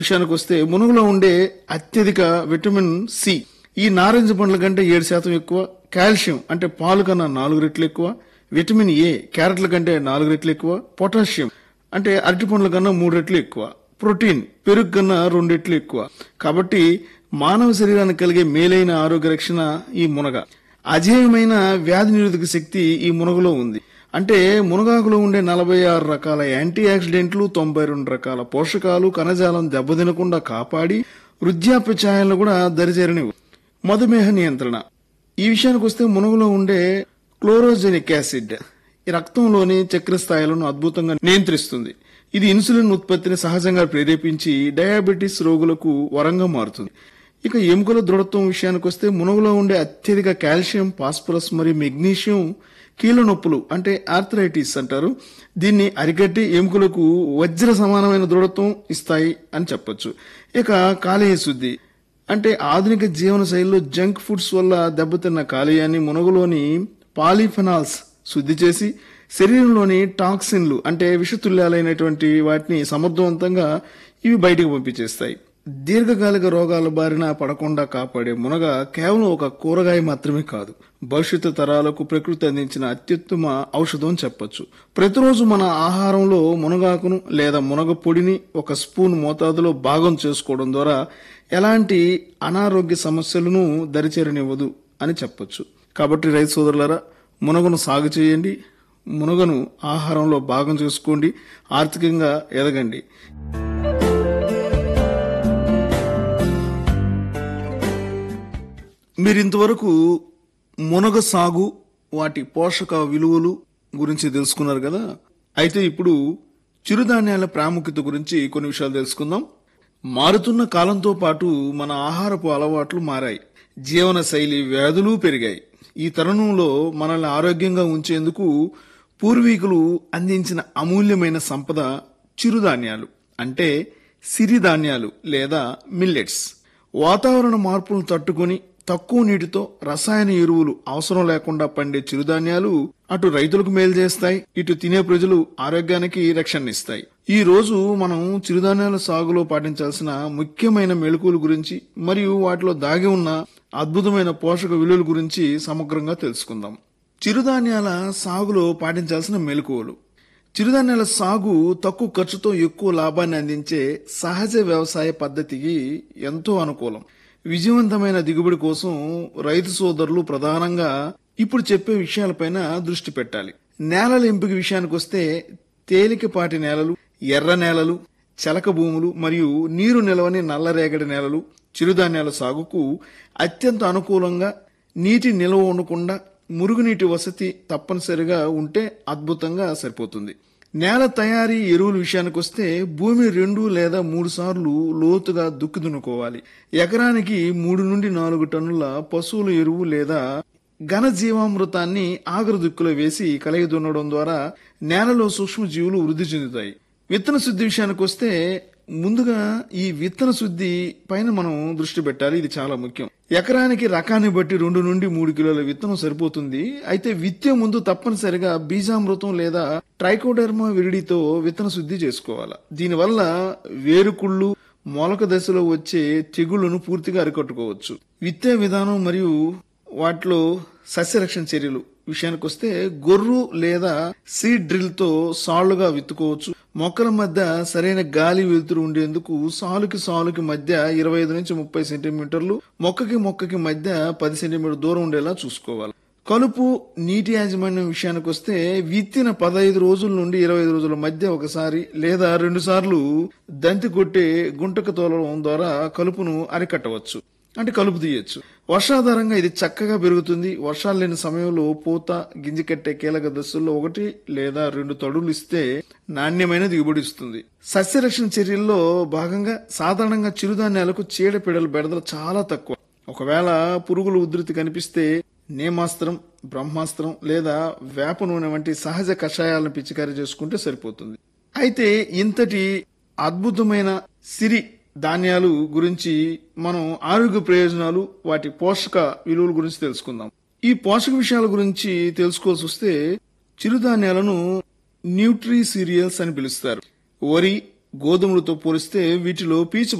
విషయానికి వస్తే మునగలో ఉండే అత్యధిక విటమిన్ సి ఈ నారింజ పండ్ల కంటే 7% ఎక్కువ, కాల్షియం అంటే పాలు కన్నా 4 రెట్లు ఎక్కువ, విటమిన్ ఏ క్యారెట్ల కంటే 4 రెట్లు ఎక్కువ, పొటాషియం అంటే అరటి పండ్ల కన్నా 3 రెట్లు ఎక్కువ, ప్రోటీన్ పెరుగు కన్నా 2 రెట్లు ఎక్కువ. కాబట్టి మానవ శరీరానికి కలిగే మేలైన ఆరోగ్య రక్షణ ఈ మునగ. అజేయమైన వ్యాధి నిరోధక శక్తి ఈ మునగలో ఉంది. అంటే మునగాకులో ఉండే 46 రకాల యాంటీ ఆక్సిడెంట్లు, 92 రకాల పోషకాలు కణజాలం దెబ్బతినకుండా కాపాడి వృద్ధాప్య ఛాయలను కూడా దరిచేరనివ్వు. మధుమేహ నియంత్రణ ఈ విషయానికి వస్తే మునగలో ఉండే క్లోరోజెనిక్ యాసిడ్ ఈ రక్తంలోని చక్కెర స్థాయిలను అద్భుతంగా నియంత్రిస్తుంది. ఇది ఇన్సులిన్ ఉత్పత్తిని సహజంగా ప్రేరేపించి డయాబెటిస్ రోగులకు వరంగా మారుతుంది. ఇక ఎముకల దృఢత్వం విషయానికి వస్తే మునగలో ఉండే అత్యధిక కాల్షియం, ఫాస్ఫరస్ మరియు మెగ్నీషియం కీళ్ళ నొప్పులు అంటే ఆర్థరైటిస్ అంటారు, దీన్ని అరికట్టి ఎముకలకు వజ్ర సమానమైన దృఢత్వం ఇస్తాయి అని చెప్పొచ్చు. ఇక కాలేయ శుద్ధి అంటే ఆధునిక జీవన శైలిలో జంక్ ఫుడ్స్ వల్ల దెబ్బతిన్న కాలేయాన్ని మునగలోని పాలిఫెనాల్స్ శుద్ధి చేసి శరీరంలోని టాక్సిన్లు అంటే విషతుల్యాలైనటువంటి వాటిని సమర్థవంతంగా ఇవి బయటకు పంపించేస్తాయి. దీర్ఘకాలిక రోగాల బారిన పడకుండా కాపాడే మునగ కేవలం ఒక కూరగాయ మాత్రమే కాదు, భవిష్యత్తు తరాలకు ప్రకృతి అందించిన అత్యుత్తమ ఔషధం చెప్పొచ్చు. ప్రతిరోజు మన ఆహారంలో మునగాకును లేదా మునగ పొడిని ఒక స్పూన్ మోతాదులో భాగం చేసుకోవడం ద్వారా ఎలాంటి అనారోగ్య సమస్యలను దరిచేరనివ్వదు అని చెప్పొచ్చు. కాబట్టి రైతు సోదరులారా, మునగను సాగు చేయండి, మునగను ఆహారంలో భాగం చేసుకోండి, ఆర్థికంగా ఎదగండి. మీరింతవరకు మునగ సాగు, వాటి పోషక విలువలు గురించి తెలుసుకున్నారు కదా. అయితే ఇప్పుడు చిరుధాన్యాల ప్రాముఖ్యత గురించి కొన్ని విషయాలు తెలుసుకుందాం. మారుతున్న కాలంతో పాటు మన ఆహారపు అలవాట్లు మారాయి, జీవన శైలి వ్యాధులు పెరిగాయి. ఈ తరుణంలో మనల్ని ఆరోగ్యంగా ఉంచేందుకు పూర్వీకులు అందించిన అమూల్యమైన సంపద చిరుధాన్యాలు అంటే సిరిధాన్యాలు లేదా మిల్లెట్స్. వాతావరణ మార్పులను తట్టుకొని తక్కువ నీటితో రసాయన ఎరువులు అవసరం లేకుండా పండే చిరుధాన్యాలు అటు రైతులకు మేలు చేస్తాయి, ఇటు తినే ప్రజలు ఆరోగ్యానికి రక్షణనిస్తాయి. ఈ రోజు మనం చిరుధాన్యాల సాగులో పాటించాల్సిన ముఖ్యమైన మెళకువల గురించి మరియు వాటిలో దాగి ఉన్న అద్భుతమైన పోషక విలువల గురించి సమగ్రంగా తెలుసుకుందాం. చిరుధాన్యాల సాగులో పాటించాల్సిన మెళకువలు. చిరుధాన్యాల సాగు తక్కువ ఖర్చుతో ఎక్కువ లాభాన్ని అందించే సహజ వ్యవసాయ పద్ధతికి ఎంతో అనుకూలం. విజయవంతమైన దిగుబడి కోసం రైతు సోదరులు ప్రధానంగా ఇప్పుడు చెప్పే విషయాలపైన దృష్టి పెట్టాలి. నేలల ఎంపిక విషయానికి వస్తే తేలికపాటి నేలలు, ఎర్ర నేలలు, చెలక భూములు మరియు నీరు నిలవని నల్లరేగడి నేలలు చిరుధాన్యాల సాగుకు అత్యంత అనుకూలంగా, నీటి నిల్వ ఉండకుండా మురుగునీటి వసతి తప్పనిసరిగా ఉంటే అద్భుతంగా సరిపోతుంది. నేల తయారీ ఎరువుల విషయానికి వస్తే భూమి 2 లేదా 3 సార్లు లోతుగా దుక్కి దున్నుకోవాలి. ఎకరానికి 3 నుండి 4 టన్నుల పశువుల ఎరువు లేదా ఘన జీవామృతాన్ని ఆగరు దుక్కులో వేసి కలయి దున్నడం ద్వారా నేలలో సూక్ష్మజీవులు వృద్ధి చెందుతాయి. విత్తన శుద్ధి విషయానికి వస్తే ముందుగా ఈ విత్తన శుద్ధి పైన మనం దృష్టి పెట్టాలి, ఇది చాలా ముఖ్యం. ఎకరానికి రకాన్ని బట్టి 2 నుండి 3 కిలోల విత్తనం సరిపోతుంది. అయితే విత్తే ముందు తప్పనిసరిగా బీజామృతం లేదా ట్రైకోడెర్మా విరిడితో విత్తన శుద్ధి చేసుకోవాలి. దీనివల్ల వేరుకుళ్ళు, మొలక దశలో వచ్చే తెగుళ్లను పూర్తిగా అరికట్టుకోవచ్చు. విత్తే విధానం మరియు వాటిలో సస్యరక్షణ చర్యలు విషయానికి వస్తే గొర్రు లేదా సీడ్ డ్రిల్ తో సాళ్లుగా విత్తుకోవచ్చు. మొక్కల మధ్య సరైన గాలి వెలుతురు ఉండేందుకు సాలుకి మధ్య 25 నుంచి 30 సెంటీమీటర్లు, మొక్కకి మధ్య 10 సెంటీమీటర్ దూరం ఉండేలా చూసుకోవాలి. కలుపు, నీటి యాజమాన్యం విషయానికి వస్తే విత్తిన 15 రోజుల నుండి 25 రోజుల మధ్య ఒకసారి లేదా 2 సార్లు దంతి కొట్టే గుంటకు తోలడం ద్వారా కలుపును అరికట్టవచ్చు, అంటే కలుపు తీయచ్చు. వర్షాధారంగా ఇది చక్కగా పెరుగుతుంది. వర్షాలు లేని సమయంలో పూత, గింజ కట్టే కీలక దశల్లో 1 లేదా 2 తడులు ఇస్తే నాణ్యమైన దిగుబడి ఇస్తుంది. సస్యరక్షణ చర్యల్లో భాగంగా సాధారణంగా చిరుధాన్యాలకు చీడపీడల బెడదలు చాలా తక్కువ. ఒకవేళ పురుగుల ఉధృతి కనిపిస్తే నేమాస్త్రం, బ్రహ్మాస్త్రం లేదా వేప నూనె వంటి సహజ కషాయాలను పిచికారీ చేసుకుంటే సరిపోతుంది. అయితే ఇంతటి అద్భుతమైన సిరి ధాన్యాలు గురించి మనం ఆరోగ్య ప్రయోజనాలు, వాటి పోషక విలువల గురించి తెలుసుకుందాం. ఈ పోషక విషయాల గురించి తెలుసుకోవాల్సి వస్తే చిరుధాన్యాలను న్యూట్రీ సీరియల్స్ అని పిలుస్తారు. వరి, గోధుమలతో పోలిస్తే వీటిలో పీచు